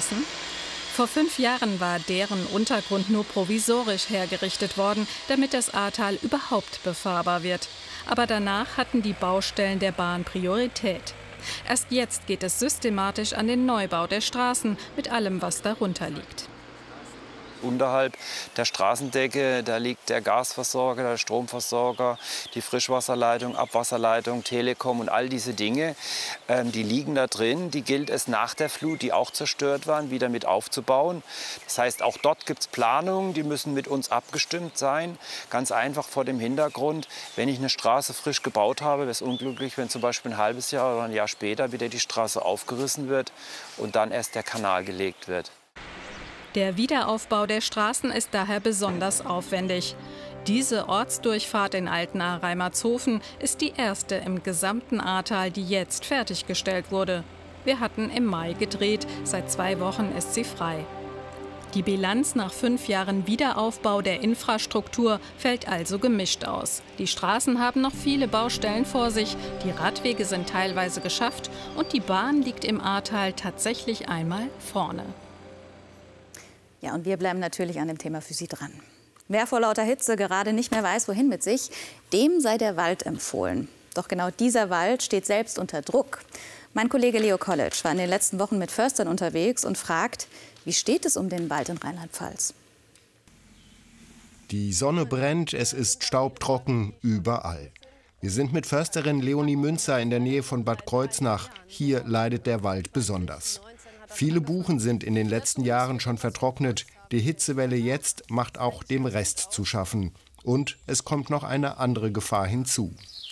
Straßen? Vor 5 Jahren war deren Untergrund nur provisorisch hergerichtet worden, damit das Ahrtal überhaupt befahrbar wird. Aber danach hatten die Baustellen der Bahn Priorität. Erst jetzt geht es systematisch an den Neubau der Straßen mit allem, was darunter liegt. Unterhalb der Straßendecke, da liegt der Gasversorger, der Stromversorger, die Frischwasserleitung, Abwasserleitung, Telekom und all diese Dinge, die liegen da drin. Die gilt es nach der Flut, die auch zerstört waren, wieder mit aufzubauen. Das heißt, auch dort gibt es Planungen, die müssen mit uns abgestimmt sein. Ganz einfach vor dem Hintergrund, wenn ich eine Straße frisch gebaut habe, wäre es unglücklich, wenn zum Beispiel ein halbes Jahr oder ein Jahr später wieder die Straße aufgerissen wird und dann erst der Kanal gelegt wird. Der Wiederaufbau der Straßen ist daher besonders aufwendig. Diese Ortsdurchfahrt in Altenahr-Reimertshofen ist die erste im gesamten Ahrtal, die jetzt fertiggestellt wurde. Wir hatten im Mai gedreht, seit 2 Wochen ist sie frei. Die Bilanz nach 5 Jahren Wiederaufbau der Infrastruktur fällt also gemischt aus. Die Straßen haben noch viele Baustellen vor sich, die Radwege sind teilweise geschafft und die Bahn liegt im Ahrtal tatsächlich einmal vorne. Ja, und wir bleiben natürlich an dem Thema für Sie dran. Wer vor lauter Hitze gerade nicht mehr weiß, wohin mit sich, dem sei der Wald empfohlen. Doch genau dieser Wald steht selbst unter Druck. Mein Kollege Leo Kollitsch war in den letzten Wochen mit Förstern unterwegs und fragt, wie steht es um den Wald in Rheinland-Pfalz? Die Sonne brennt, es ist staubtrocken überall. Wir sind mit Försterin Leonie Münzer in der Nähe von Bad Kreuznach. Hier leidet der Wald besonders. Viele Buchen sind in den letzten Jahren schon vertrocknet. Die Hitzewelle jetzt macht auch dem Rest zu schaffen. Und es kommt noch eine andere Gefahr hinzu.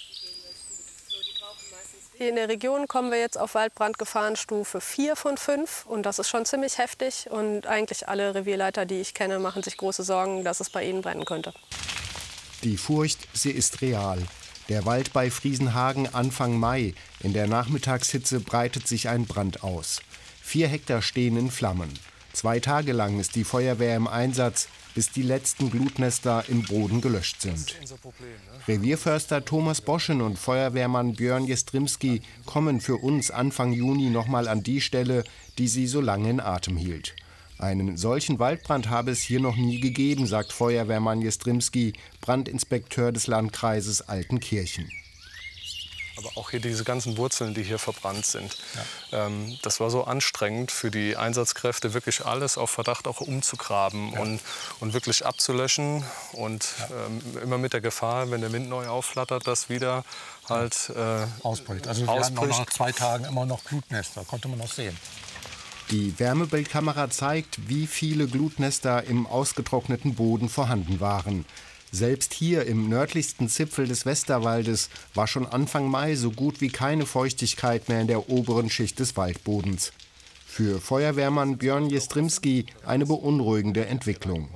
Hier in der Region kommen wir jetzt auf Waldbrandgefahrenstufe 4 von 5. Und das ist schon ziemlich heftig. Und eigentlich alle Revierleiter, die ich kenne, machen sich große Sorgen, dass es bei ihnen brennen könnte. Die Furcht, sie ist real. Der Wald bei Friesenhagen Anfang Mai. In der Nachmittagshitze breitet sich ein Brand aus. 4 Hektar stehen in Flammen. 2 Tage lang ist die Feuerwehr im Einsatz, bis die letzten Glutnester im Boden gelöscht sind. Revierförster Thomas Boschen und Feuerwehrmann Björn Jestrimski kommen für uns Anfang Juni nochmal an die Stelle, die sie so lange in Atem hielt. Einen solchen Waldbrand habe es hier noch nie gegeben, sagt Feuerwehrmann Jestrimski, Brandinspekteur des Landkreises Altenkirchen. Aber auch hier diese ganzen Wurzeln, die hier verbrannt sind. Ja. Das war so anstrengend für die Einsatzkräfte, wirklich alles auf Verdacht auch umzugraben, ja, und wirklich abzulöschen. Und immer mit der Gefahr, wenn der Wind neu aufflattert, dass wieder halt ausbricht. Also wir hatten auch nach 2 Tagen immer noch Glutnester, konnte man noch sehen. Die Wärmebildkamera zeigt, wie viele Glutnester im ausgetrockneten Boden vorhanden waren. Selbst hier im nördlichsten Zipfel des Westerwaldes war schon Anfang Mai so gut wie keine Feuchtigkeit mehr in der oberen Schicht des Waldbodens. Für Feuerwehrmann Björn Jestrimski eine beunruhigende Entwicklung.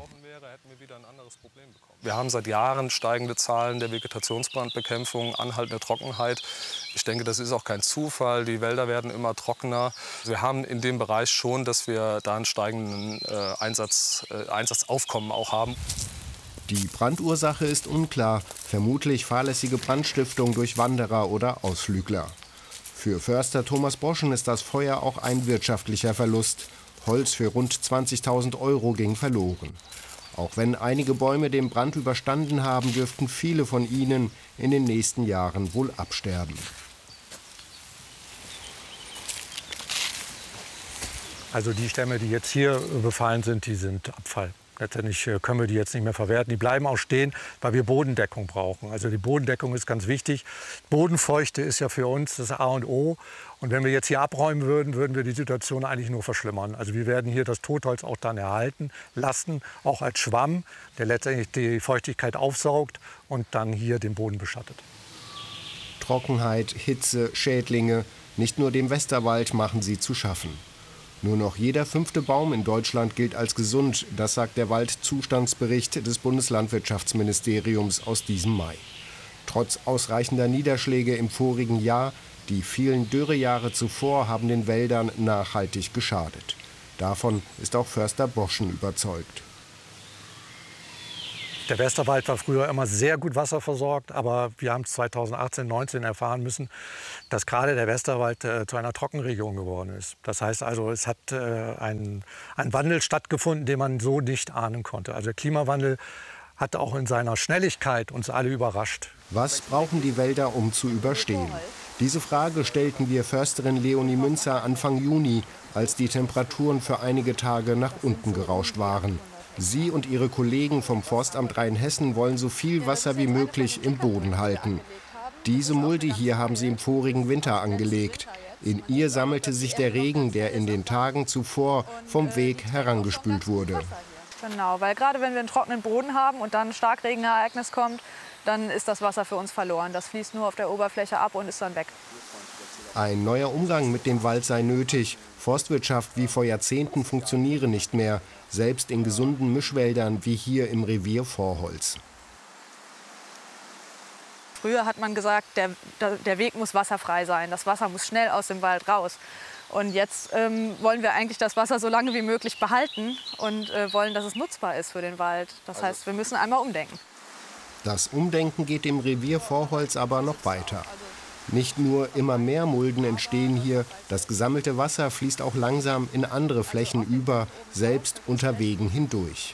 Wir haben seit Jahren steigende Zahlen der Vegetationsbrandbekämpfung, anhaltende Trockenheit. Ich denke, das ist auch kein Zufall. Die Wälder werden immer trockener. Wir haben in dem Bereich schon, dass wir da einen steigenden Einsatzaufkommen auch haben. Die Brandursache ist unklar, vermutlich fahrlässige Brandstiftung durch Wanderer oder Ausflügler. Für Förster Thomas Boschen ist das Feuer auch ein wirtschaftlicher Verlust. Holz für rund 20.000 € ging verloren. Auch wenn einige Bäume den Brand überstanden haben, dürften viele von ihnen in den nächsten Jahren wohl absterben. Also die Stämme, die jetzt hier befallen sind, die sind Abfall. Letztendlich können wir die jetzt nicht mehr verwerten. Die bleiben auch stehen, weil wir Bodendeckung brauchen. Also die Bodendeckung ist ganz wichtig. Bodenfeuchte ist ja für uns das A und O. Und wenn wir jetzt hier abräumen würden, würden wir die Situation eigentlich nur verschlimmern. Also wir werden hier das Totholz auch dann erhalten lassen, auch als Schwamm, der letztendlich die Feuchtigkeit aufsaugt und dann hier den Boden beschattet. Trockenheit, Hitze, Schädlinge, nicht nur dem Westerwald machen sie zu schaffen. Nur noch jeder 5. Baum in Deutschland gilt als gesund, das sagt der Waldzustandsbericht des Bundeslandwirtschaftsministeriums aus diesem Mai. Trotz ausreichender Niederschläge im vorigen Jahr, die vielen Dürrejahre zuvor haben den Wäldern nachhaltig geschadet. Davon ist auch Förster Boschen überzeugt. Der Westerwald war früher immer sehr gut wasserversorgt, aber wir haben 2018, 2019 erfahren müssen, dass gerade der Westerwald zu einer Trockenregion geworden ist. Das heißt also, es hat ein Wandel stattgefunden, den man so nicht ahnen konnte. Also der Klimawandel hat auch in seiner Schnelligkeit uns alle überrascht. Was brauchen die Wälder, um zu überstehen? Diese Frage stellten wir Försterin Leonie Münzer Anfang Juni, als die Temperaturen für einige Tage nach unten gerauscht waren. Sie und ihre Kollegen vom Forstamt Rheinhessen wollen so viel Wasser wie möglich im Boden halten. Diese Mulde hier haben sie im vorigen Winter angelegt. In ihr sammelte sich der Regen, der in den Tagen zuvor vom Weg herangespült wurde. Genau, weil gerade wenn wir einen trockenen Boden haben und dann ein Starkregenereignis kommt, dann ist das Wasser für uns verloren. Das fließt nur auf der Oberfläche ab und ist dann weg. Ein neuer Umgang mit dem Wald sei nötig. Forstwirtschaft wie vor Jahrzehnten funktioniere nicht mehr, selbst in gesunden Mischwäldern wie hier im Revier Vorholz. Früher hat man gesagt, der Weg muss wasserfrei sein. Das Wasser muss schnell aus dem Wald raus. Und jetzt wollen wir eigentlich das Wasser so lange wie möglich behalten und wollen, dass es nutzbar ist für den Wald. Das heißt, wir müssen einmal umdenken. Das Umdenken geht im Revier Vorholz aber noch weiter. Nicht nur immer mehr Mulden entstehen hier, das gesammelte Wasser fließt auch langsam in andere Flächen über, selbst unter Wegen hindurch.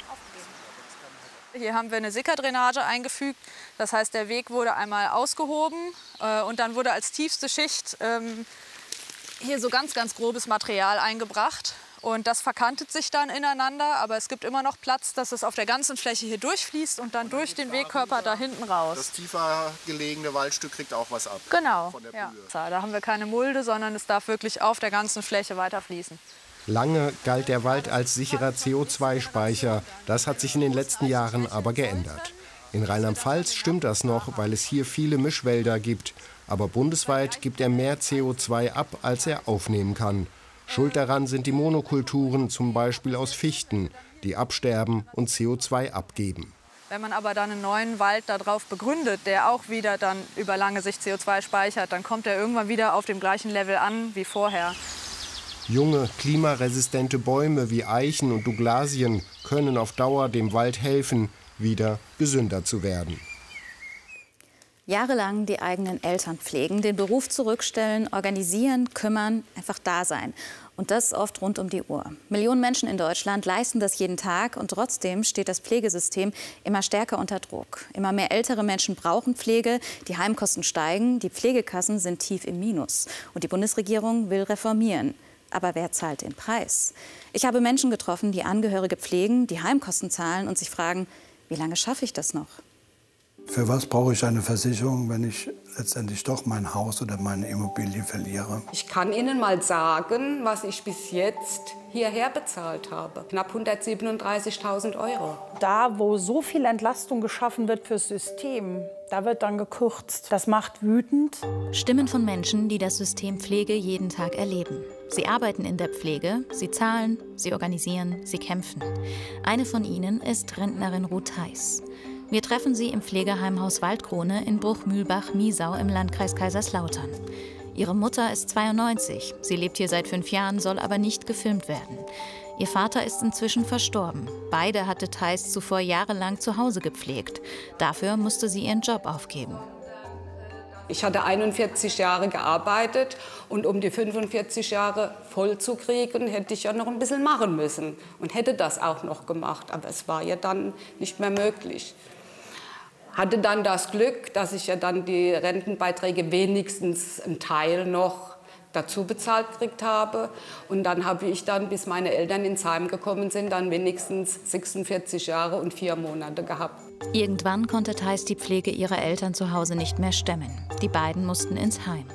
Hier haben wir eine Sickerdrainage eingefügt. Das heißt, der Weg wurde einmal ausgehoben und dann wurde als tiefste Schicht hier so ganz grobes Material eingebracht. Und das verkantet sich dann ineinander, aber es gibt immer noch Platz, dass es auf der ganzen Fläche hier durchfließt und dann durch den Wegkörper da hinten raus. Das tiefer gelegene Waldstück kriegt auch was ab. Genau, von der ja. Da haben wir keine Mulde, sondern es darf wirklich auf der ganzen Fläche weiterfließen. Lange galt der Wald als sicherer CO2-Speicher. Das hat sich in den letzten Jahren aber geändert. In Rheinland-Pfalz stimmt das noch, weil es hier viele Mischwälder gibt. Aber bundesweit gibt er mehr CO2 ab, als er aufnehmen kann. Schuld daran sind die Monokulturen, zum Beispiel aus Fichten, die absterben und CO2 abgeben. Wenn man aber dann einen neuen Wald darauf begründet, der auch wieder dann über lange Sicht CO2 speichert, dann kommt er irgendwann wieder auf dem gleichen Level an wie vorher. Junge, klimaresistente Bäume wie Eichen und Douglasien können auf Dauer dem Wald helfen, wieder gesünder zu werden. Jahrelang die eigenen Eltern pflegen, den Beruf zurückstellen, organisieren, kümmern, einfach da sein. Und das oft rund um die Uhr. Millionen Menschen in Deutschland leisten das jeden Tag und trotzdem steht das Pflegesystem immer stärker unter Druck. Immer mehr ältere Menschen brauchen Pflege, die Heimkosten steigen, die Pflegekassen sind tief im Minus. Und die Bundesregierung will reformieren. Aber wer zahlt den Preis? Ich habe Menschen getroffen, die Angehörige pflegen, die Heimkosten zahlen und sich fragen, wie lange schaffe ich das noch? Für was brauche ich eine Versicherung, wenn ich letztendlich doch mein Haus oder meine Immobilie verliere? Ich kann Ihnen mal sagen, was ich bis jetzt hierher bezahlt habe. Knapp 137.000 €. Da, wo so viel Entlastung geschaffen wird fürs System, da wird dann gekürzt. Das macht wütend. Stimmen von Menschen, die das System Pflege jeden Tag erleben. Sie arbeiten in der Pflege, sie zahlen, sie organisieren, sie kämpfen. Eine von ihnen ist Rentnerin Ruth Heiß. Wir treffen sie im Pflegeheimhaus Waldkrone in Bruchmühlbach-Miesau im Landkreis Kaiserslautern. Ihre Mutter ist 92. Sie lebt hier seit 5 Jahren, soll aber nicht gefilmt werden. Ihr Vater ist inzwischen verstorben. Beide hatte Theis zuvor jahrelang zu Hause gepflegt. Dafür musste sie ihren Job aufgeben. Ich hatte 41 Jahre gearbeitet und um die 45 Jahre voll zu kriegen, hätte ich ja noch ein bisschen machen müssen und hätte das auch noch gemacht. Aber es war ja dann nicht mehr möglich. Hatte dann das Glück, dass ich ja dann die Rentenbeiträge wenigstens einen Teil noch dazu bezahlt gekriegt habe. Und dann habe ich dann, bis meine Eltern ins Heim gekommen sind, dann wenigstens 46 Jahre und 4 Monate gehabt. Irgendwann konnte Theis die Pflege ihrer Eltern zu Hause nicht mehr stemmen. Die beiden mussten ins Heim.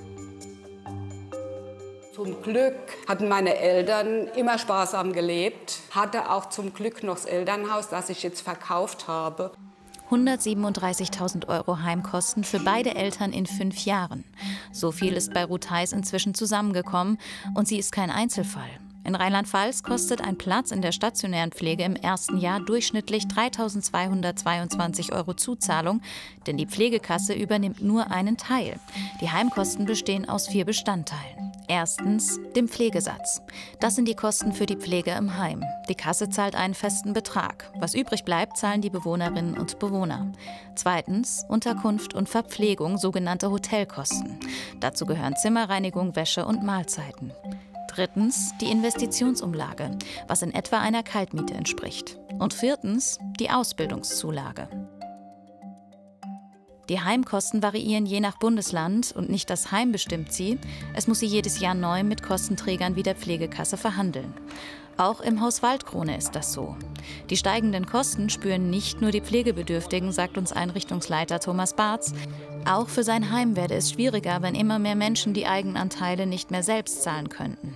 Zum Glück hatten meine Eltern immer sparsam gelebt. Hatte auch zum Glück noch das Elternhaus, das ich jetzt verkauft habe. 137.000 € Heimkosten für beide Eltern in 5 Jahren. So viel ist bei Ruth Heiß inzwischen zusammengekommen und sie ist kein Einzelfall. In Rheinland-Pfalz kostet ein Platz in der stationären Pflege im ersten Jahr durchschnittlich 3.222 € Zuzahlung, denn die Pflegekasse übernimmt nur einen Teil. Die Heimkosten bestehen aus 4 Bestandteilen. Erstens dem Pflegesatz. Das sind die Kosten für die Pflege im Heim. Die Kasse zahlt einen festen Betrag. Was übrig bleibt, zahlen die Bewohnerinnen und Bewohner. Zweitens Unterkunft und Verpflegung, sogenannte Hotelkosten. Dazu gehören Zimmerreinigung, Wäsche und Mahlzeiten. Drittens die Investitionsumlage, was in etwa einer Kaltmiete entspricht. Und viertens die Ausbildungszulage. Die Heimkosten variieren je nach Bundesland und nicht das Heim bestimmt sie. Es muss sie jedes Jahr neu mit Kostenträgern wie der Pflegekasse verhandeln. Auch im Haus Waldkrone ist das so. Die steigenden Kosten spüren nicht nur die Pflegebedürftigen, sagt uns Einrichtungsleiter Thomas Barz. Auch für sein Heim werde es schwieriger, wenn immer mehr Menschen die Eigenanteile nicht mehr selbst zahlen könnten.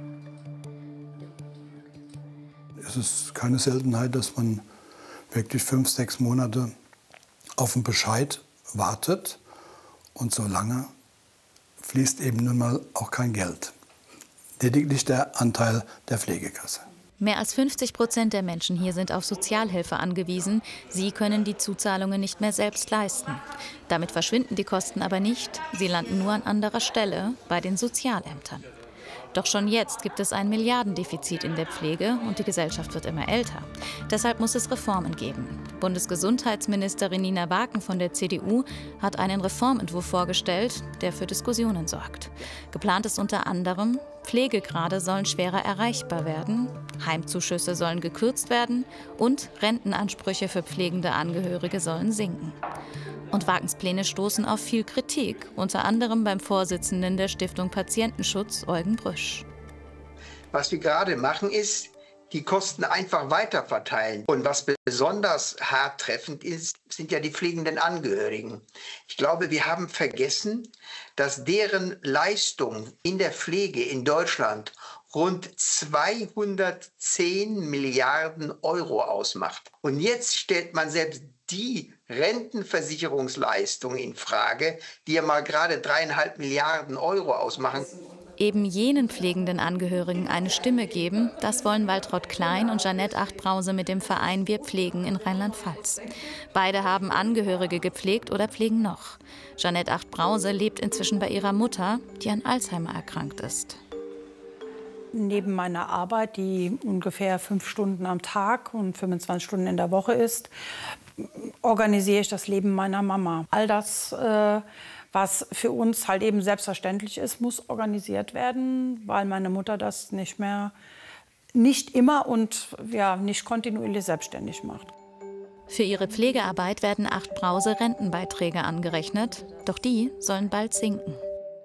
Es ist keine Seltenheit, dass man wirklich 5, 6 Monate auf einen Bescheid wartet und so lange fließt eben nun mal auch kein Geld. Lediglich der Anteil der Pflegekasse. Mehr als 50% der Menschen hier sind auf Sozialhilfe angewiesen. Sie können die Zuzahlungen nicht mehr selbst leisten. Damit verschwinden die Kosten aber nicht. Sie landen nur an anderer Stelle, bei den Sozialämtern. Doch schon jetzt gibt es ein Milliardendefizit in der Pflege und die Gesellschaft wird immer älter. Deshalb muss es Reformen geben. Bundesgesundheitsministerin Nina Waken von der CDU hat einen Reformentwurf vorgestellt, der für Diskussionen sorgt. Geplant ist unter anderem, Pflegegrade sollen schwerer erreichbar werden, Heimzuschüsse sollen gekürzt werden und Rentenansprüche für pflegende Angehörige sollen sinken. Und Wakens Pläne stoßen auf viel Kritik, unter anderem beim Vorsitzenden der Stiftung Patientenschutz, Eugen Brüsch. Was wir gerade machen, ist, die Kosten einfach weiterverteilen. Und was besonders hart treffend ist, sind ja die pflegenden Angehörigen. Ich glaube, wir haben vergessen, dass deren Leistung in der Pflege in Deutschland rund 210 Milliarden Euro ausmacht. Und jetzt stellt man selbst die Rentenversicherungsleistungen in Frage, die ja mal gerade 3,5 Milliarden Euro ausmachen. Eben jenen pflegenden Angehörigen eine Stimme geben, das wollen Waltraud Klein und Jeanette Acht-Brause mit dem Verein Wir Pflegen in Rheinland-Pfalz. Beide haben Angehörige gepflegt oder pflegen noch. Jeanette Acht-Brause lebt inzwischen bei ihrer Mutter, die an Alzheimer erkrankt ist. Neben meiner Arbeit, die ungefähr 5 Stunden am Tag und 25 Stunden in der Woche ist, organisiere ich das Leben meiner Mama. All das, was für uns halt eben selbstverständlich ist, muss organisiert werden, weil meine Mutter das nicht immer und ja, nicht kontinuierlich selbstständig macht. Für ihre Pflegearbeit werden Acht-Brause Rentenbeiträge angerechnet, doch die sollen bald sinken.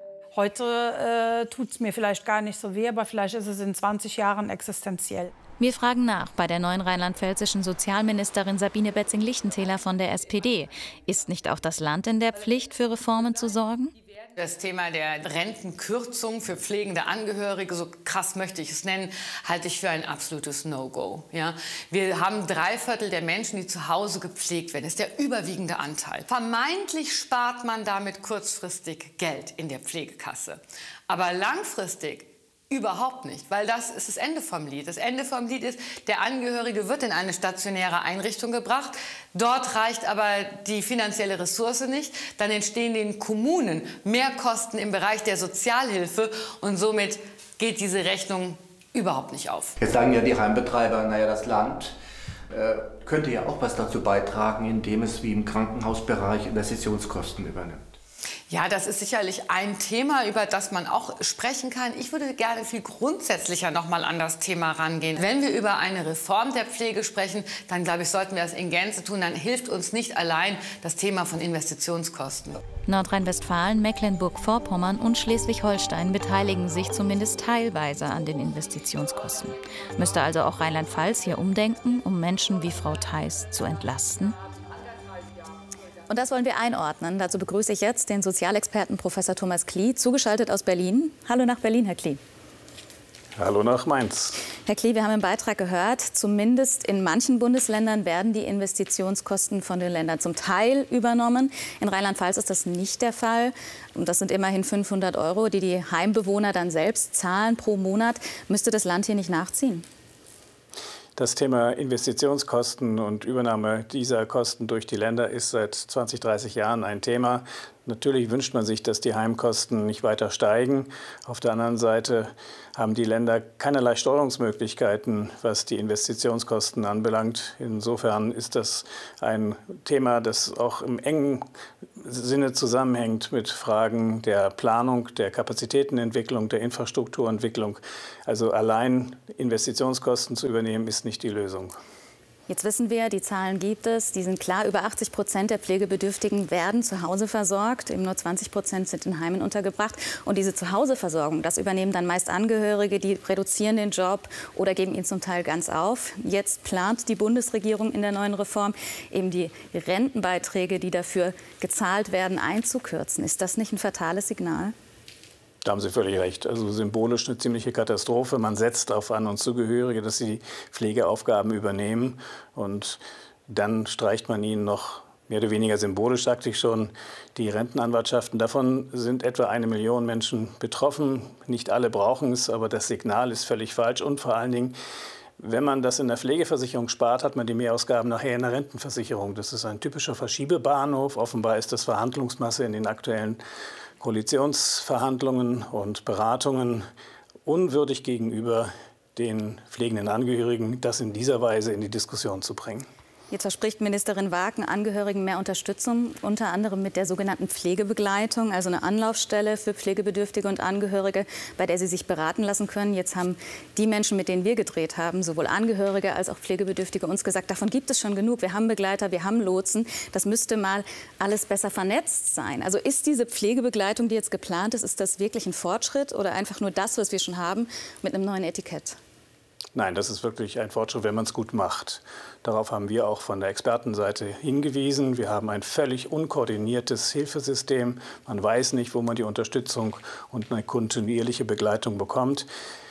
Heute tut es mir vielleicht gar nicht so weh, aber vielleicht ist es in 20 Jahren existenziell. Wir fragen nach bei der neuen rheinland-pfälzischen Sozialministerin Sabine Betzing-Lichtentäler von der SPD. Ist nicht auch das Land in der Pflicht, für Reformen zu sorgen? Das Thema der Rentenkürzung für pflegende Angehörige, so krass möchte ich es nennen, halte ich für ein absolutes No-Go. Ja? Wir haben 3/4 der Menschen, die zu Hause gepflegt werden. Das ist der überwiegende Anteil. Vermeintlich spart man damit kurzfristig Geld in der Pflegekasse. Aber langfristig überhaupt nicht, weil das ist das Ende vom Lied. Das Ende vom Lied ist, der Angehörige wird in eine stationäre Einrichtung gebracht. Dort reicht aber die finanzielle Ressource nicht. Dann entstehen den Kommunen Mehrkosten im Bereich der Sozialhilfe und somit geht diese Rechnung überhaupt nicht auf. Jetzt sagen ja die Heimbetreiber, naja, das Land könnte ja auch was dazu beitragen, indem es wie im Krankenhausbereich Investitionskosten übernimmt. Ja, das ist sicherlich ein Thema, über das man auch sprechen kann. Ich würde gerne viel grundsätzlicher noch mal an das Thema rangehen. Wenn wir über eine Reform der Pflege sprechen, dann glaube ich, sollten wir das in Gänze tun. Dann hilft uns nicht allein das Thema von Investitionskosten. Nordrhein-Westfalen, Mecklenburg-Vorpommern und Schleswig-Holstein beteiligen sich zumindest teilweise an den Investitionskosten. Müsste also auch Rheinland-Pfalz hier umdenken, um Menschen wie Frau Theis zu entlasten? Und das wollen wir einordnen. Dazu begrüße ich jetzt den Sozialexperten Professor Thomas Klie, zugeschaltet aus Berlin. Hallo nach Berlin, Herr Klie. Hallo nach Mainz. Herr Klie, wir haben im Beitrag gehört, zumindest in manchen Bundesländern werden die Investitionskosten von den Ländern zum Teil übernommen. In Rheinland-Pfalz ist das nicht der Fall. Und das sind immerhin 500 €, die die Heimbewohner dann selbst zahlen pro Monat. Müsste das Land hier nicht nachziehen? Das Thema Investitionskosten und Übernahme dieser Kosten durch die Länder ist seit 20, 30 Jahren ein Thema. Natürlich wünscht man sich, dass die Heimkosten nicht weiter steigen. Auf der anderen Seite haben die Länder keinerlei Steuerungsmöglichkeiten, was die Investitionskosten anbelangt. Insofern ist das ein Thema, das auch im engen Sinne zusammenhängt mit Fragen der Planung, der Kapazitätenentwicklung, der Infrastrukturentwicklung. Also allein Investitionskosten zu übernehmen, ist nicht die Lösung. Jetzt wissen wir, die Zahlen gibt es, die sind klar, über 80% der Pflegebedürftigen werden zu Hause versorgt, eben nur 20% sind in Heimen untergebracht. Und diese Zuhauseversorgung, das übernehmen dann meist Angehörige, die reduzieren den Job oder geben ihn zum Teil ganz auf. Jetzt plant die Bundesregierung in der neuen Reform, eben die Rentenbeiträge, die dafür gezahlt werden, einzukürzen. Ist das nicht ein fatales Signal? Da haben Sie völlig recht. Also symbolisch eine ziemliche Katastrophe. Man setzt auf An- und Zugehörige, dass sie Pflegeaufgaben übernehmen. Und dann streicht man ihnen noch, mehr oder weniger symbolisch, sagte ich schon, die Rentenanwartschaften. Davon sind etwa 1 Million Menschen betroffen. Nicht alle brauchen es, aber das Signal ist völlig falsch. Und vor allen Dingen, wenn man das in der Pflegeversicherung spart, hat man die Mehrausgaben nachher in der Rentenversicherung. Das ist ein typischer Verschiebebahnhof. Offenbar ist das Verhandlungsmasse in den aktuellen Koalitionsverhandlungen und Beratungen unwürdig gegenüber den pflegenden Angehörigen, das in dieser Weise in die Diskussion zu bringen. Jetzt verspricht Ministerin Wagen Angehörigen mehr Unterstützung, unter anderem mit der sogenannten Pflegebegleitung, also eine Anlaufstelle für Pflegebedürftige und Angehörige, bei der sie sich beraten lassen können. Jetzt haben die Menschen, mit denen wir gedreht haben, sowohl Angehörige als auch Pflegebedürftige, uns gesagt, davon gibt es schon genug. Wir haben Begleiter, wir haben Lotsen. Das müsste mal alles besser vernetzt sein. Also ist diese Pflegebegleitung, die jetzt geplant ist das wirklich ein Fortschritt oder einfach nur das, was wir schon haben, mit einem neuen Etikett? Nein, das ist wirklich ein Fortschritt, wenn man es gut macht. Darauf haben wir auch von der Expertenseite hingewiesen. Wir haben ein völlig unkoordiniertes Hilfesystem. Man weiß nicht, wo man die Unterstützung und eine kontinuierliche Begleitung bekommt.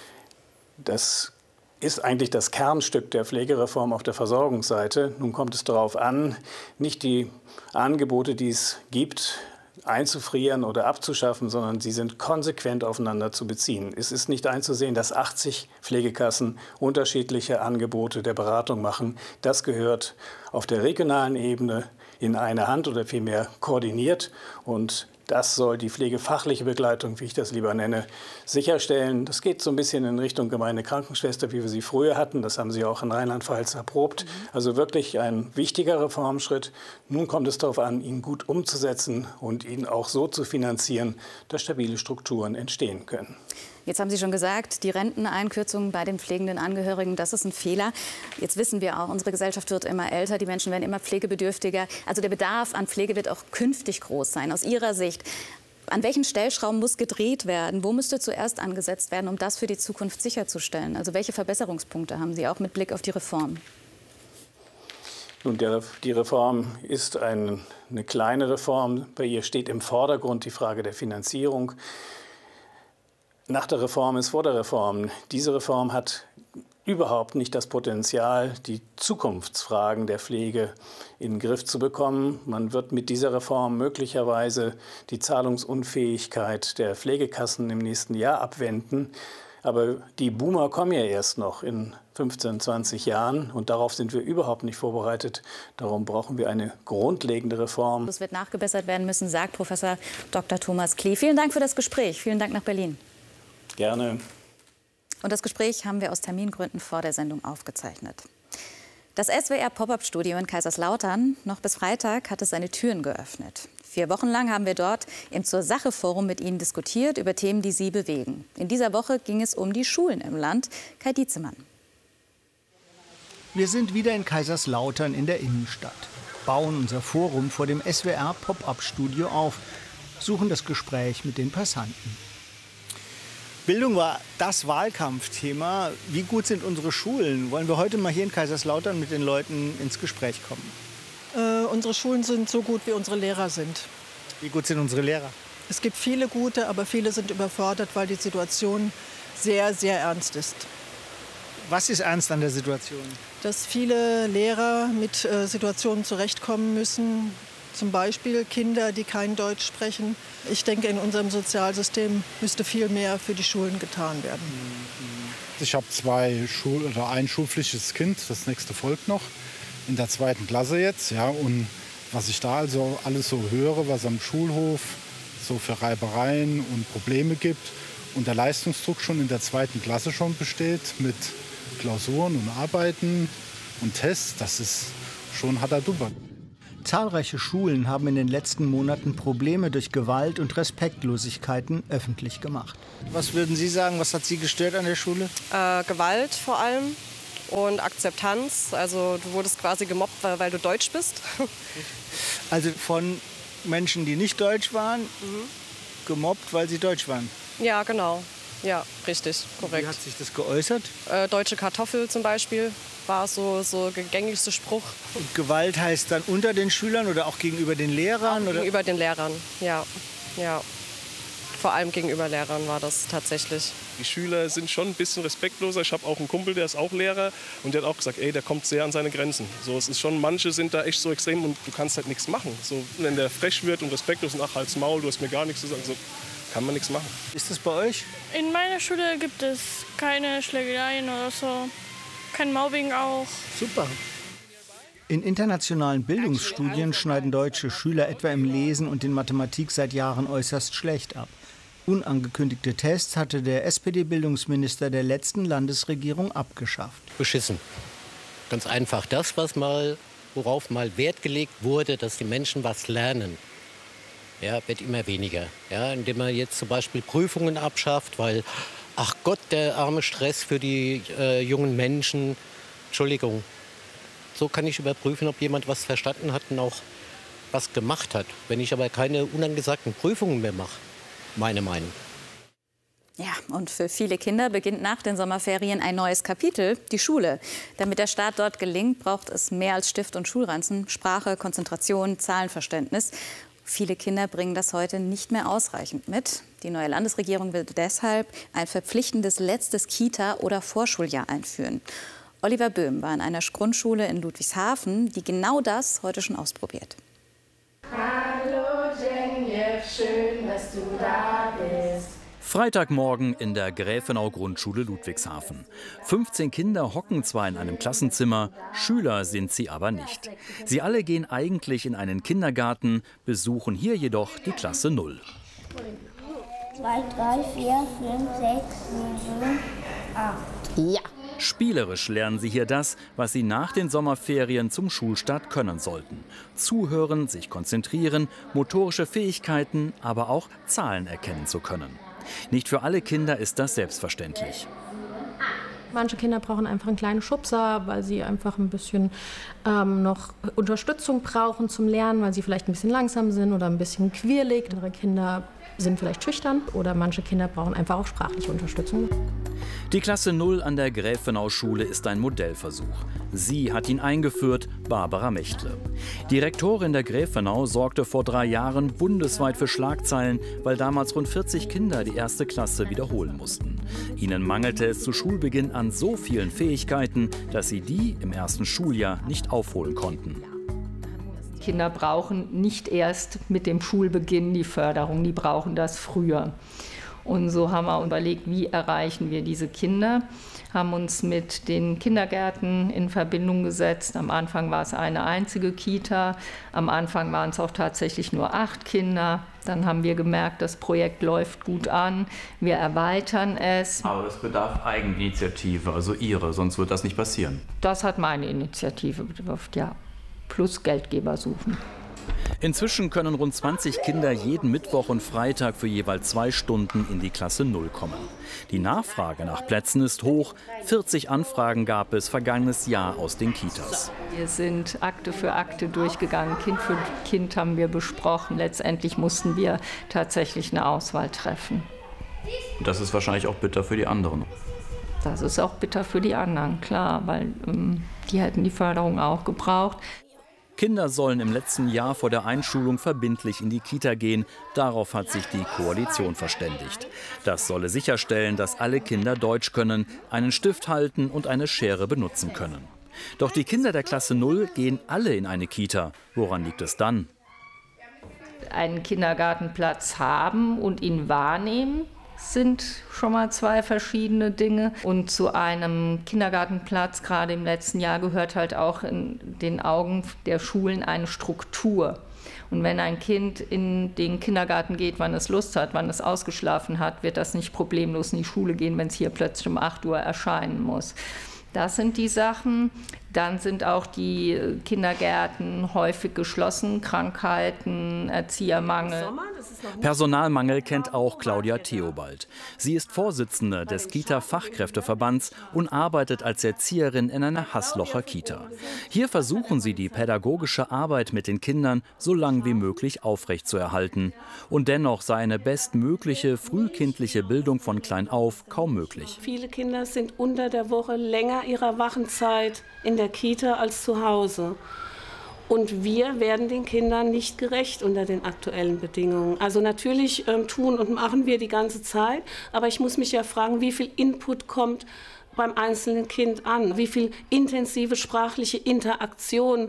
Das ist eigentlich das Kernstück der Pflegereform auf der Versorgungsseite. Nun kommt es darauf an, nicht die Angebote, die es gibt, einzufrieren oder abzuschaffen, sondern sie sind konsequent aufeinander zu beziehen. Es ist nicht einzusehen, dass 80 Pflegekassen unterschiedliche Angebote der Beratung machen. Das gehört auf der regionalen Ebene in eine Hand oder vielmehr koordiniert. Und das soll die pflegefachliche Begleitung, wie ich das lieber nenne, sicherstellen. Das geht so ein bisschen in Richtung gemeine Krankenschwester, wie wir sie früher hatten. Das haben Sie auch in Rheinland-Pfalz erprobt. Also wirklich ein wichtiger Reformschritt. Nun kommt es darauf an, ihn gut umzusetzen und ihn auch so zu finanzieren, dass stabile Strukturen entstehen können. Jetzt haben Sie schon gesagt, die Renteneinkürzung bei den pflegenden Angehörigen, das ist ein Fehler. Jetzt wissen wir auch, unsere Gesellschaft wird immer älter, die Menschen werden immer pflegebedürftiger. Also der Bedarf an Pflege wird auch künftig groß sein. Aus Ihrer Sicht, an welchen Stellschrauben muss gedreht werden? Wo müsste zuerst angesetzt werden, um das für die Zukunft sicherzustellen? Also welche Verbesserungspunkte haben Sie auch mit Blick auf die Reform? Nun, die Reform ist eine kleine Reform. Bei ihr steht im Vordergrund die Frage der Finanzierung. Nach der Reform ist vor der Reform. Diese Reform hat überhaupt nicht das Potenzial, die Zukunftsfragen der Pflege in den Griff zu bekommen. Man wird mit dieser Reform möglicherweise die Zahlungsunfähigkeit der Pflegekassen im nächsten Jahr abwenden. Aber die Boomer kommen ja erst noch in 15, 20 Jahren und darauf sind wir überhaupt nicht vorbereitet. Darum brauchen wir eine grundlegende Reform. Das wird nachgebessert werden müssen, sagt Professor Dr. Thomas Klee. Vielen Dank für das Gespräch. Vielen Dank nach Berlin. Gerne. Und das Gespräch haben wir aus Termingründen vor der Sendung aufgezeichnet. Das SWR Pop-up-Studio in Kaiserslautern, noch bis Freitag, hat es seine Türen geöffnet. 4 Wochen lang haben wir dort im Zur-Sache-Forum mit Ihnen diskutiert über Themen, die Sie bewegen. In dieser Woche ging es um die Schulen im Land. Kai Dietzemann. Wir sind wieder in Kaiserslautern in der Innenstadt, bauen unser Forum vor dem SWR Pop-up-Studio auf, suchen das Gespräch mit den Passanten. Bildung war das Wahlkampfthema. Wie gut sind unsere Schulen? Wollen wir heute mal hier in Kaiserslautern mit den Leuten ins Gespräch kommen? Unsere Schulen sind so gut, wie unsere Lehrer sind. Wie gut sind unsere Lehrer? Es gibt viele gute, aber viele sind überfordert, weil die Situation sehr, sehr ernst ist. Was ist ernst an der Situation? Dass viele Lehrer mit Situationen zurechtkommen müssen, Zum Beispiel Kinder, die kein Deutsch sprechen. Ich denke, in unserem Sozialsystem müsste viel mehr für die Schulen getan werden. Ich habe ein schulpflichtiges Kind, das nächste folgt noch, in der 2. Klasse jetzt. Ja, und was ich da also alles so höre, was am Schulhof so für Reibereien und Probleme gibt und der Leistungsdruck schon in der 2. Klasse schon besteht mit Klausuren und Arbeiten und Tests, das ist schon harter Dubber. Zahlreiche Schulen haben in den letzten Monaten Probleme durch Gewalt und Respektlosigkeiten öffentlich gemacht. Was würden Sie sagen, was hat Sie gestört an der Schule? Gewalt vor allem und Akzeptanz. Also du wurdest quasi gemobbt, weil du deutsch bist. Also von Menschen, die nicht deutsch waren, gemobbt, weil sie deutsch waren? Ja, genau. Ja, richtig, korrekt. Wie hat sich das geäußert? Deutsche Kartoffel zum Beispiel war so gängigste Spruch. Und Gewalt heißt dann unter den Schülern oder auch gegenüber den Lehrern? Auch gegenüber den Lehrern, ja. Vor allem gegenüber Lehrern war das tatsächlich. Die Schüler sind schon ein bisschen respektloser. Ich habe auch einen Kumpel, der ist auch Lehrer und der hat auch gesagt, der kommt sehr an seine Grenzen. So, es ist schon, manche sind da echt so extrem und du kannst halt nichts machen. So, wenn der frech wird und respektlos und halt's Maul, du hast mir gar nichts zu sagen, so kann man nichts machen. Ist das bei euch? In meiner Schule gibt es keine Schlägereien oder so, kein Mobbing auch. Super. In internationalen Bildungsstudien schneiden deutsche Schüler etwa im Lesen und in Mathematik seit Jahren äußerst schlecht ab. Unangekündigte Tests hatte der SPD-Bildungsminister der letzten Landesregierung abgeschafft. Beschissen. Ganz einfach das, worauf mal Wert gelegt wurde, dass die Menschen was lernen. Ja, wird immer weniger. Ja, indem man jetzt zum Beispiel Prüfungen abschafft, weil, ach Gott, der arme Stress für die jungen Menschen. Entschuldigung, so kann ich überprüfen, ob jemand was verstanden hat und auch was gemacht hat. Wenn ich aber keine unangesagten Prüfungen mehr mache, meine Meinung. Ja, und für viele Kinder beginnt nach den Sommerferien ein neues Kapitel, die Schule. Damit der Start dort gelingt, braucht es mehr als Stift und Schulranzen, Sprache, Konzentration, Zahlenverständnis. Viele Kinder bringen das heute nicht mehr ausreichend mit. Die neue Landesregierung will deshalb ein verpflichtendes letztes Kita- oder Vorschuljahr einführen. Oliver Böhm war in einer Grundschule in Ludwigshafen, die genau das heute schon ausprobiert. Hallo Jenje, schön, dass du da bist. Freitagmorgen in der Gräfenau-Grundschule Ludwigshafen. 15 Kinder hocken zwar in einem Klassenzimmer, Schüler sind sie aber nicht. Sie alle gehen eigentlich in einen Kindergarten, besuchen hier jedoch die Klasse 0. 2, 3, 4, 5, 6, 7, 8. Ja. Spielerisch lernen sie hier das, was sie nach den Sommerferien zum Schulstart können sollten. Zuhören, sich konzentrieren, motorische Fähigkeiten, aber auch Zahlen erkennen zu können. Nicht für alle Kinder ist das selbstverständlich. Manche Kinder brauchen einfach einen kleinen Schubser, weil sie einfach ein bisschen noch Unterstützung brauchen zum Lernen, weil sie vielleicht ein bisschen langsam sind oder ein bisschen quirlig. Andere Kinder sind vielleicht schüchtern oder manche Kinder brauchen einfach auch sprachliche Unterstützung. Die Klasse 0 an der Gräfenau-Schule ist ein Modellversuch. Sie hat ihn eingeführt, Barbara Mechtle. Die Rektorin der Gräfenau sorgte vor 3 Jahren bundesweit für Schlagzeilen, weil damals rund 40 Kinder die 1. Klasse wiederholen mussten. Ihnen mangelte es zu Schulbeginn an so vielen Fähigkeiten, dass sie die im ersten Schuljahr nicht aufholen konnten. Kinder brauchen nicht erst mit dem Schulbeginn die Förderung, die brauchen das früher. Und so haben wir überlegt, wie erreichen wir diese Kinder, haben uns mit den Kindergärten in Verbindung gesetzt. Am Anfang war es eine einzige Kita, am Anfang waren es auch tatsächlich nur 8 Kinder. Dann haben wir gemerkt, das Projekt läuft gut an, wir erweitern es. Aber das bedarf Eigeninitiative, also Ihre, sonst wird das nicht passieren. Das hat meine Initiative bedurft, ja. Plus Geldgeber suchen. Inzwischen können rund 20 Kinder jeden Mittwoch und Freitag für jeweils 2 Stunden in die Klasse 0 kommen. Die Nachfrage nach Plätzen ist hoch. 40 Anfragen gab es vergangenes Jahr aus den Kitas. Wir sind Akte für Akte durchgegangen, Kind für Kind haben wir besprochen. Letztendlich mussten wir tatsächlich eine Auswahl treffen. Das ist wahrscheinlich auch bitter für die anderen. Das ist auch bitter für die anderen, klar, weil die hätten die Förderung auch gebraucht. Kinder sollen im letzten Jahr vor der Einschulung verbindlich in die Kita gehen. Darauf hat sich die Koalition verständigt. Das solle sicherstellen, dass alle Kinder Deutsch können, einen Stift halten und eine Schere benutzen können. Doch die Kinder der Klasse 0 gehen alle in eine Kita. Woran liegt es dann? Einen Kindergartenplatz haben und ihn wahrnehmen, sind schon mal zwei verschiedene Dinge. Und zu einem Kindergartenplatz, gerade im letzten Jahr, gehört halt auch in den Augen der Schulen eine Struktur. Und wenn ein Kind in den Kindergarten geht, wann es Lust hat, wann es ausgeschlafen hat, wird das nicht problemlos in die Schule gehen, wenn es hier plötzlich um 8 Uhr erscheinen muss. Das sind die Sachen. Dann sind auch die Kindergärten häufig geschlossen, Krankheiten, Erziehermangel. Personalmangel kennt auch Claudia Theobald. Sie ist Vorsitzende des Kita-Fachkräfteverbands und arbeitet als Erzieherin in einer Haßlocher Kita. Hier versuchen sie, die pädagogische Arbeit mit den Kindern so lang wie möglich aufrechtzuerhalten. Und dennoch sei eine bestmögliche frühkindliche Bildung von klein auf kaum möglich. Viele Kinder sind unter der Woche länger ihrer Wachenzeit in der Kita als zu Hause. Und wir werden den Kindern nicht gerecht unter den aktuellen Bedingungen. Also natürlich tun und machen wir die ganze Zeit, aber ich muss mich ja fragen, wie viel Input kommt beim einzelnen Kind an? Wie viel intensive sprachliche Interaktion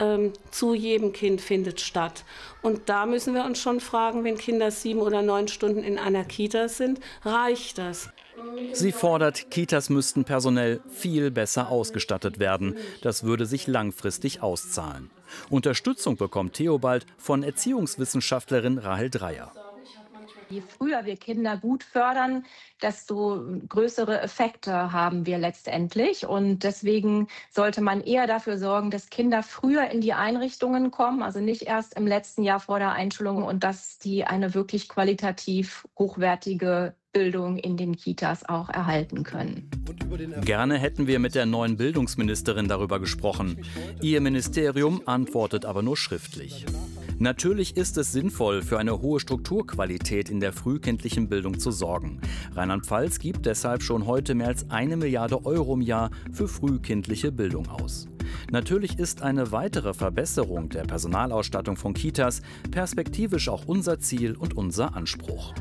zu jedem Kind findet statt? Und da müssen wir uns schon fragen, wenn Kinder 7 oder 9 Stunden in einer Kita sind, reicht das? Sie fordert, Kitas müssten personell viel besser ausgestattet werden. Das würde sich langfristig auszahlen. Unterstützung bekommt Theobald von Erziehungswissenschaftlerin Rahel Dreyer. Je früher wir Kinder gut fördern, desto größere Effekte haben wir letztendlich. Und deswegen sollte man eher dafür sorgen, dass Kinder früher in die Einrichtungen kommen, also nicht erst im letzten Jahr vor der Einschulung, und dass die eine wirklich qualitativ hochwertige Bildung in den Kitas auch erhalten können. Gerne hätten wir mit der neuen Bildungsministerin darüber gesprochen. Ihr Ministerium antwortet aber nur schriftlich. Natürlich ist es sinnvoll, für eine hohe Strukturqualität in der frühkindlichen Bildung zu sorgen. Rheinland-Pfalz gibt deshalb schon heute mehr als 1 Milliarde Euro im Jahr für frühkindliche Bildung aus. Natürlich ist eine weitere Verbesserung der Personalausstattung von Kitas perspektivisch auch unser Ziel und unser Anspruch.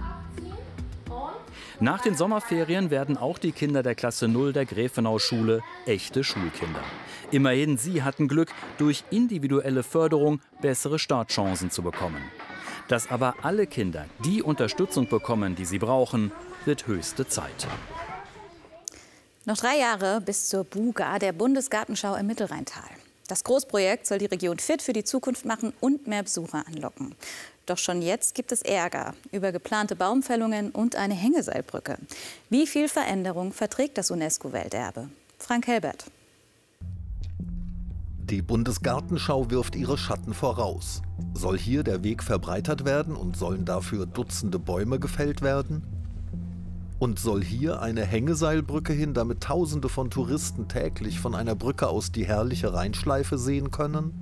Nach den Sommerferien werden auch die Kinder der Klasse 0 der Gräfenau-Schule echte Schulkinder. Immerhin, sie hatten Glück, durch individuelle Förderung bessere Startchancen zu bekommen. Dass aber alle Kinder die Unterstützung bekommen, die sie brauchen, wird höchste Zeit. Noch 3 Jahre bis zur Buga, der Bundesgartenschau im Mittelrheintal. Das Großprojekt soll die Region fit für die Zukunft machen und mehr Besucher anlocken. Doch schon jetzt gibt es Ärger über geplante Baumfällungen und eine Hängeseilbrücke. Wie viel Veränderung verträgt das UNESCO-Welterbe? Frank Helbert. Die Bundesgartenschau wirft ihre Schatten voraus. Soll hier der Weg verbreitert werden und sollen dafür Dutzende Bäume gefällt werden? Und soll hier eine Hängeseilbrücke hin, damit Tausende von Touristen täglich von einer Brücke aus die herrliche Rheinschleife sehen können?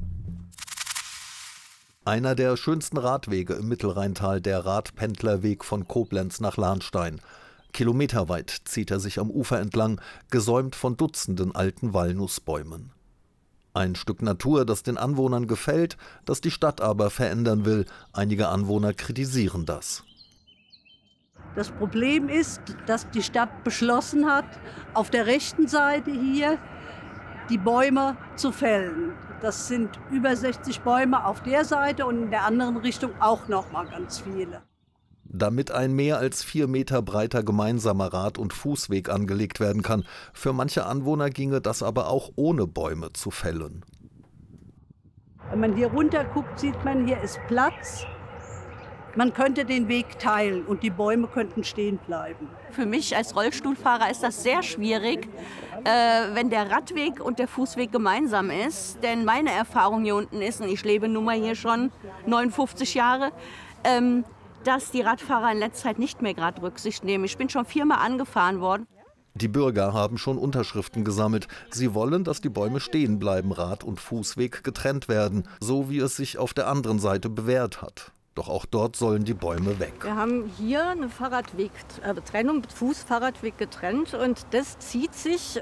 Einer der schönsten Radwege im Mittelrheintal, der Radpendlerweg von Koblenz nach Lahnstein. Kilometerweit zieht er sich am Ufer entlang, gesäumt von Dutzenden alten Walnussbäumen. Ein Stück Natur, das den Anwohnern gefällt, das die Stadt aber verändern will. Einige Anwohner kritisieren das. Das Problem ist, dass die Stadt beschlossen hat, auf der rechten Seite hier die Bäume zu fällen. Das sind über 60 Bäume auf der Seite und in der anderen Richtung auch noch mal ganz viele. Damit ein mehr als 4 Meter breiter gemeinsamer Rad- und Fußweg angelegt werden kann. Für manche Anwohner ginge das aber auch ohne Bäume zu fällen. Wenn man hier runter guckt, sieht man, hier ist Platz. Man könnte den Weg teilen und die Bäume könnten stehen bleiben. Für mich als Rollstuhlfahrer ist das sehr schwierig, wenn der Radweg und der Fußweg gemeinsam ist. Denn meine Erfahrung hier unten ist, und ich lebe nun mal hier schon 59 Jahre, dass die Radfahrer in letzter Zeit nicht mehr gerade Rücksicht nehmen. Ich bin schon 4-mal angefahren worden. Die Bürger haben schon Unterschriften gesammelt. Sie wollen, dass die Bäume stehen bleiben, Rad- und Fußweg getrennt werden, so wie es sich auf der anderen Seite bewährt hat. Doch auch dort sollen die Bäume weg. Wir haben hier eine Trennung mit Fuß-Fahrradweg getrennt und das zieht sich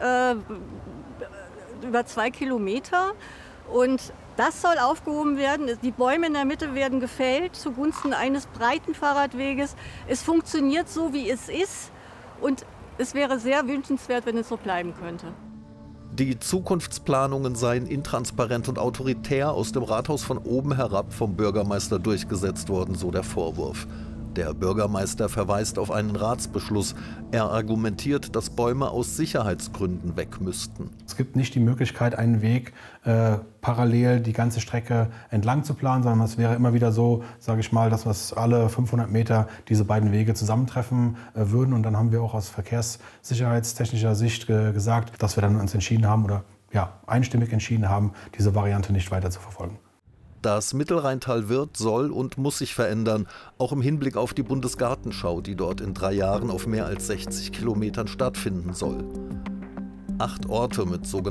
über 2 Kilometer. Und das soll aufgehoben werden. Die Bäume in der Mitte werden gefällt zugunsten eines breiten Fahrradweges. Es funktioniert so, wie es ist. Und es wäre sehr wünschenswert, wenn es so bleiben könnte. Die Zukunftsplanungen seien intransparent und autoritär aus dem Rathaus von oben herab vom Bürgermeister durchgesetzt worden, so der Vorwurf. Der Bürgermeister verweist auf einen Ratsbeschluss. Er argumentiert, dass Bäume aus Sicherheitsgründen weg müssten. Es gibt nicht die Möglichkeit, einen Weg parallel die ganze Strecke entlang zu planen, sondern es wäre immer wieder so, sage ich mal, dass wir alle 500 Meter diese beiden Wege zusammentreffen würden. Und dann haben wir auch aus verkehrssicherheitstechnischer Sicht gesagt, dass wir dann uns entschieden haben oder ja, einstimmig entschieden haben, diese Variante nicht weiter zu verfolgen. Das Mittelrheintal wird, soll und muss sich verändern, auch im Hinblick auf die Bundesgartenschau, die dort in 3 Jahren auf mehr als 60 Kilometern stattfinden soll. 8 Orte mit sogenannten